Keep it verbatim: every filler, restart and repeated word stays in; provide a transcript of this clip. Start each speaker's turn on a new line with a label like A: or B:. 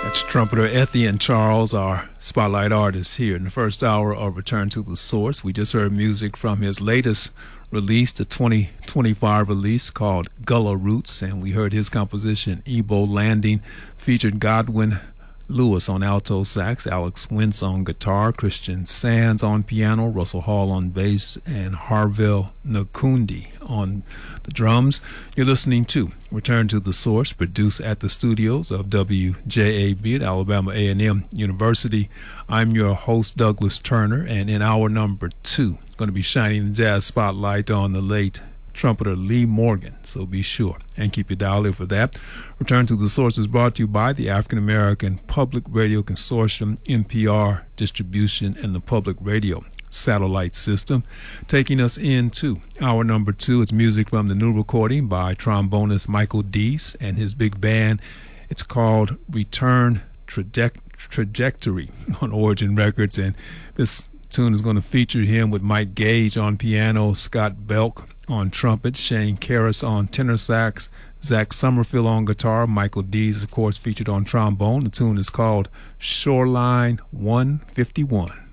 A: That's trumpeter Etienne Charles, our spotlight artist here in the first hour of Return to the Source. We just heard music from his latest release, the twenty twenty-five release called Gullah Roots, and we heard his composition Ebo Landing, featured Godwin Lewis on alto sax, Alex Wentz on guitar, Christian Sands on piano, Russell Hall on bass, and Harville Nakundi on the drums. You're listening to Return to the Source, produced at the studios of W J A B at Alabama A and M University. I'm your host, Douglas Turner, and in hour number two, going to be shining the jazz spotlight on the late trumpeter Lee Morgan, so be sure and keep your dial in for that. Return to the Source is brought to you by the African American Public Radio Consortium, N P R Distribution, and the Public Radio Satellite System. Taking us into hour number two, it's music from the new recording by trombonist Michael Deese and his big band. It's called Return Traje- Trajectory on Origin Records, and this tune is going to feature him with Mike Gage on piano, Scott Belk on trumpet, Shane Karras on tenor sax, Zach Summerfield on guitar, Michael Deese, of course, featured on trombone. The tune is called Shoreline one fifty-one.